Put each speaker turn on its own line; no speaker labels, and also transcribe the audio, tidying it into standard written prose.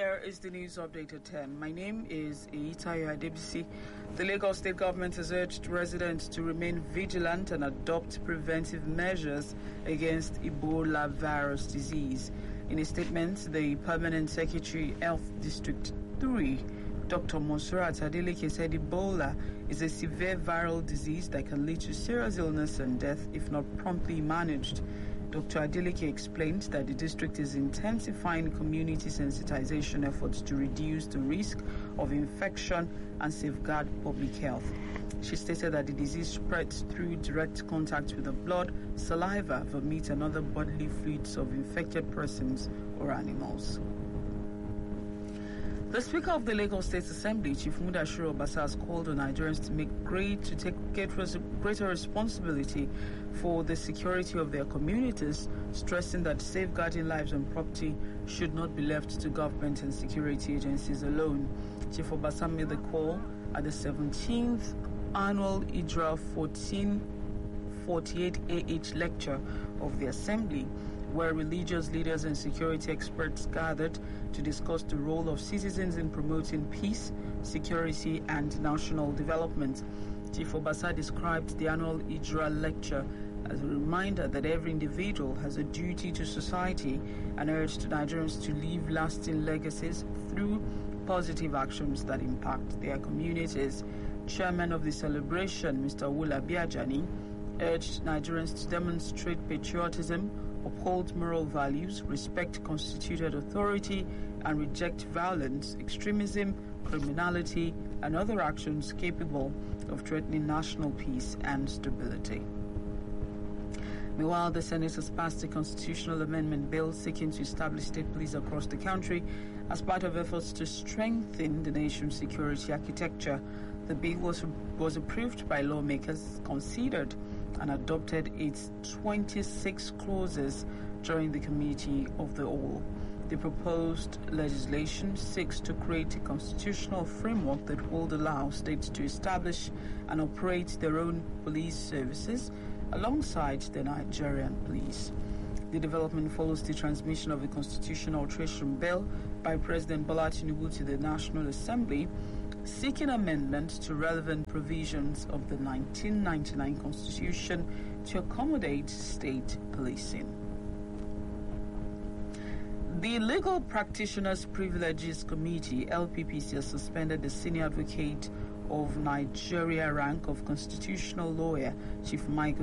Here is the news update at 10. My name is Eitayo Adebisi. The Lagos State government has urged residents to remain vigilant and adopt preventive measures against Ebola virus disease. In a statement, the Permanent Secretary, Health District 3, Dr. Monsurat Adeleke, said Ebola is a severe viral disease that can lead to serious illness and death if not promptly managed. Dr. Adeleke explained that the district is intensifying community sensitization efforts to reduce the risk of infection and safeguard public health. She stated that the disease spreads through direct contact with the blood, saliva, vomit, and other bodily fluids of infected persons or animals. The Speaker of the Lagos State Assembly, Chief Mudashiru Obasa, has called on Nigerians to take greater responsibility for the security of their communities, stressing that safeguarding lives and property should not be left to government and security agencies alone. Chief Obasa made the call at the 17th annual IDRA 1448 AH lecture of the Assembly, where religious leaders and security experts gathered to discuss the role of citizens in promoting peace, security, and national development. Chief Obasa described the annual IDRA lecture as a reminder that every individual has a duty to society and urged Nigerians to leave lasting legacies through positive actions that impact their communities. Chairman of the celebration, Mr. Wula Biajani, urged Nigerians to demonstrate patriotism, uphold moral values, respect constituted authority, and reject violence, extremism, criminality, and other actions capable of threatening national peace and stability. Meanwhile, the Senate has passed a constitutional amendment bill seeking to establish state police across the country as part of efforts to strengthen the nation's security architecture. The bill was approved by lawmakers, considered and adopted its 26 clauses during the Committee of the Whole. The proposed legislation seeks to create a constitutional framework that will allow states to establish and operate their own police services alongside the Nigerian police. The development follows the transmission of a constitutional alteration bill by President Bola Tinubu to the National Assembly, seeking amendment to relevant provisions of the 1999 Constitution to accommodate state policing. The Legal Practitioners Privileges Committee, LPPC, has suspended the Senior Advocate of Nigeria rank of Constitutional Lawyer, Chief Michael